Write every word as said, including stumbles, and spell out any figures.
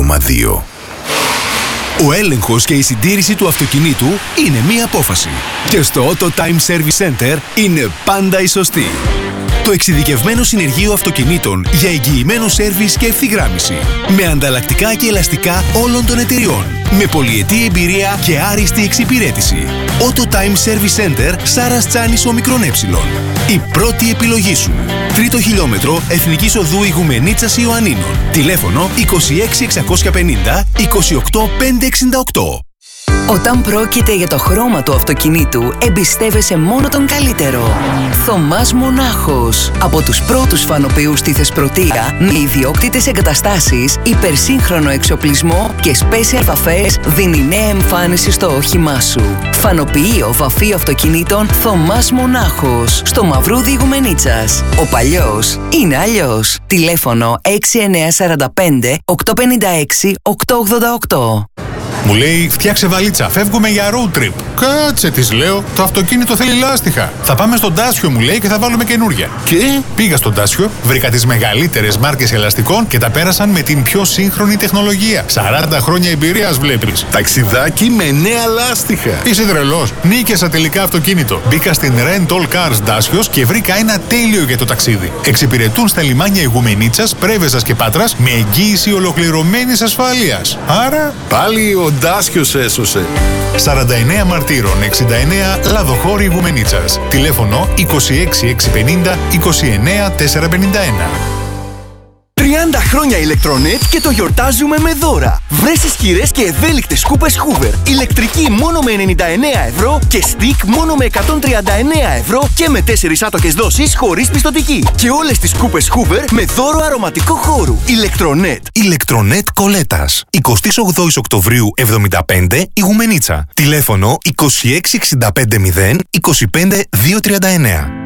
κόμμα δύο. Ο έλεγχος και η συντήρηση του αυτοκινήτου είναι μία απόφαση. Και στο Auto Time Service Center είναι πάντα η σωστή. Το εξειδικευμένο συνεργείο αυτοκινήτων για εγγυημένο σέρβις και ευθυγράμμιση. Με ανταλλακτικά και ελαστικά όλων των εταιριών. Με πολυετή εμπειρία και άριστη εξυπηρέτηση. Auto Time Service Center Σάρας Τσάνης Ομικρόν Έψιλον. Η πρώτη επιλογή σου. Τρίτο χιλιόμετρο Εθνικής Οδού Ηγουμενίτσας Ιωαννίνων. Τηλέφωνο είκοσι έξι εξακόσια πενήντα είκοσι οκτώ πεντακόσια εξήντα οκτώ. Όταν πρόκειται για το χρώμα του αυτοκινήτου, εμπιστεύεσαι μόνο τον καλύτερο. Θωμάς Μονάχος. Από τους πρώτους φανοποιούς στη Θεσπρωτεία, με ιδιόκτητες εγκαταστάσεις, υπερσύγχρονο εξοπλισμό και special βαφές, δίνει νέα εμφάνιση στο όχημά σου. Φανοποιείο βαφείο αυτοκινήτων Θωμάς Μονάχος. Στο Μαυρούδι Ηγουμενίτσας. Ο παλιός είναι αλλιώς. Τηλέφωνο έξι εννιά τέσσερα πέντε οκτώ πέντε έξι οκτώ ογδόντα οκτώ. Μου λέει, φτιάξε βαλίτσα, φεύγουμε για road trip. Κάτσε, της λέω, το αυτοκίνητο θέλει λάστιχα. Θα πάμε στον Τάσιο, μου λέει, και θα βάλουμε καινούρια. Και πήγα στον Τάσιο, βρήκα τις μεγαλύτερες μάρκες ελαστικών και τα πέρασαν με την πιο σύγχρονη τεχνολογία. σαράντα χρόνια εμπειρίας βλέπεις. Ταξιδάκι με νέα λάστιχα. Είσαι τρελός. Νίκησα τελικά αυτοκίνητο. Μπήκα στην Rent All Cars Dacios και βρήκα ένα τέλειο για το ταξίδι. Εξυπηρετούν στα λιμάνια Ηγουμενίτσας, Πρέβεζας και Πάτρας με εγγύηση ολοκληρωμένης ασφάλειας. Άρα, πάλι ο Ντάσιος έσωσε. σαράντα εννέα Μαρτύρων, εξήντα εννέα Λαδοχώρη Ηγουμενίτσας. Τηλέφωνο είκοσι έξι εξακόσια πενήντα είκοσι εννέα τετρακόσια πενήντα ένα. τριάντα χρόνια ηλεκτρονέτ και το γιορτάζουμε με δώρα. Βρες ισχυρές και ευέλικτες σκούπες Hoover. Ηλεκτρική μόνο με ενενήντα εννέα ευρώ και stick μόνο με εκατόν τριάντα εννέα ευρώ και με τέσσερις άτοκες δόσεις χωρίς πιστωτική. Και όλες τις σκούπες Hoover με δώρο αρωματικό χώρου. Ηλεκτρονέτ. Ηλεκτρονέτ Κολέτας. εικοστή ογδόη Οκτωβρίου εβδομήντα πέντε Ηγουμενίτσα. Τηλέφωνο είκοσι έξι εξήντα πέντε μηδέν είκοσι πέντε διακόσια τριάντα εννέα.